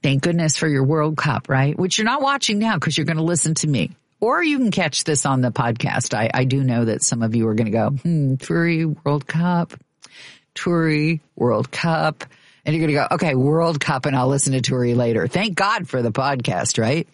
Thank goodness for your World Cup, right? Which you're not watching now because you're going to listen to me. Or you can catch this on the podcast. I do know that some of you are going to go, Turi World Cup, Turi World Cup. And you're going to go, okay, World Cup, and I'll listen to Turi later. Thank God for the podcast, right?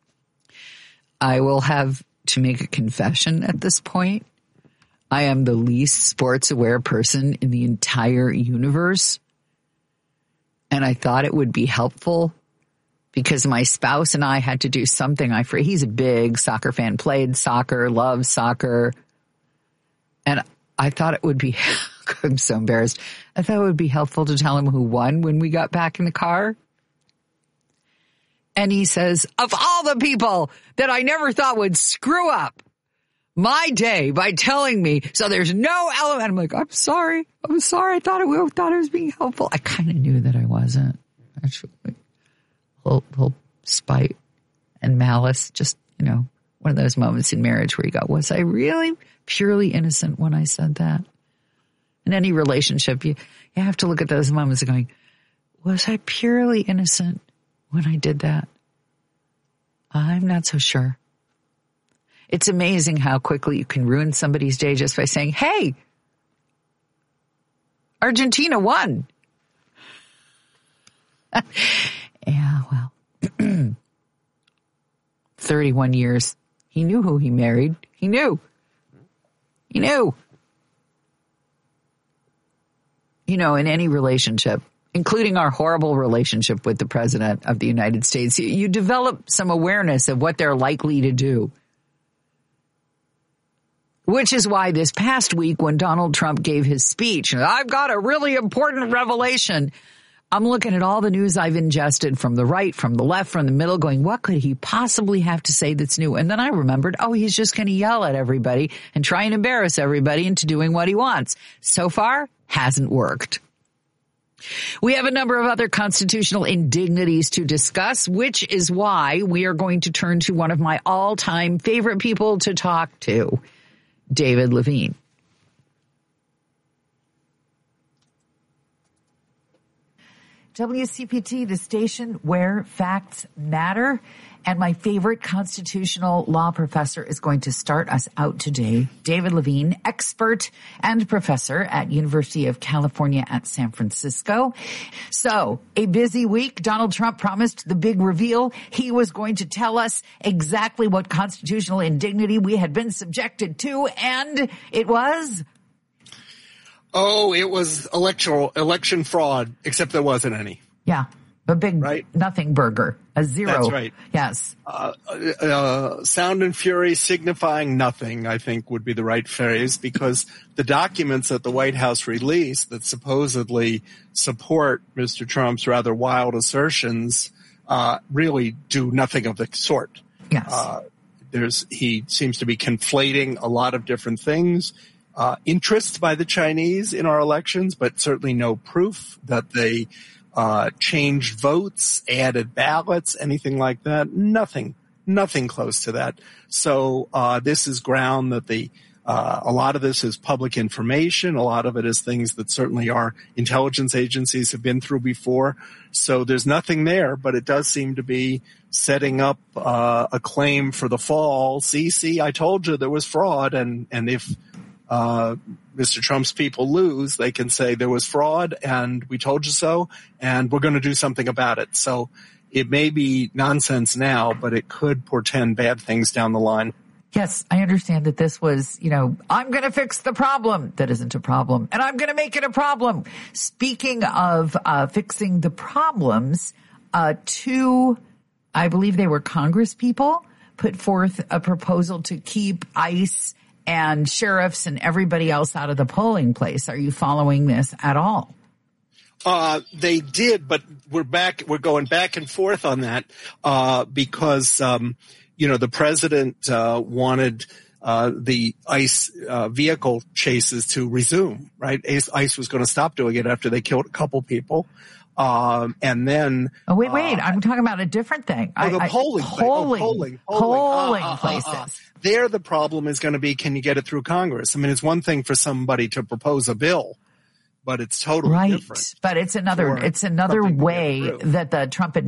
I will have to make a confession at this point. I am the least sports aware person in the entire universe. And I thought it would be helpful because my spouse and I had to do something. He's a big soccer fan, played soccer, loves soccer. And I thought it would be, I'm so embarrassed. I thought it would be helpful to tell him who won when we got back in the car. And he says, of all the people that I never thought would screw up my day by telling me, so there's no element. I'm like, I'm sorry. I thought it was being helpful. I kind of knew that I wasn't. Actually, whole spite and malice. Just, one of those moments in marriage where you go, was I really purely innocent when I said that? In any relationship, you have to look at those moments of going, was I purely innocent when I did that? I'm not so sure. It's amazing how quickly you can ruin somebody's day just by saying, hey, Argentina won. Yeah, well, 31 years. He knew who he married. He knew. In any relationship, including our horrible relationship with the President of the United States, you develop some awareness of what they're likely to do. Which is why this past week when Donald Trump gave his speech, I've got a really important revelation. I'm looking at all the news I've ingested from the right, from the left, from the middle, going, what could he possibly have to say that's new? And then I remembered, he's just going to yell at everybody and try and embarrass everybody into doing what he wants. So far, hasn't worked. We have a number of other constitutional indignities to discuss, which is why we are going to turn to one of my all-time favorite people to talk to, David Levine. WCPT, the station where facts matter. And my favorite constitutional law professor is going to start us out today. David Levine, expert and professor at University of California at San Francisco. So, a busy week. Donald Trump promised the big reveal. He was going to tell us exactly what constitutional indignity we had been subjected to, and it was... it was election fraud, except there wasn't any. Yeah. A big nothing burger, a zero. That's right. Yes. Sound and fury signifying nothing, I think would be the right phrase, because the documents that the White House released that supposedly support Mr. Trump's rather wild assertions really do nothing of the sort. Yes. He seems to be conflating a lot of different things. Interest by the Chinese in our elections, but certainly no proof that they changed votes, added ballots, anything like that. Nothing close to that. So this is ground that a lot of this is public information. A lot of it is things that certainly our intelligence agencies have been through before. So there's nothing there, but it does seem to be setting up a claim for the fall. See, I told you there was fraud, and if Mr. Trump's people lose, they can say there was fraud and we told you so, and we're going to do something about it. So it may be nonsense now, but it could portend bad things down the line. Yes, I understand that this was, I'm going to fix the problem that isn't a problem, and I'm going to make it a problem. Speaking of fixing the problems, two, I believe they were Congress people, put forth a proposal to keep ICE and sheriffs and everybody else out of the polling place. Are you following this at all? They did, but we're going back and forth on that, because, the president, wanted, the ICE, vehicle chases to resume, right? ICE was going to stop doing it after they killed a couple people. And then. Oh, wait, I'm talking about a different thing. Polling places. There, the problem is going to be, can you get it through Congress? I mean, it's one thing for somebody to propose a bill, but it's totally different. But it's another way that the Trump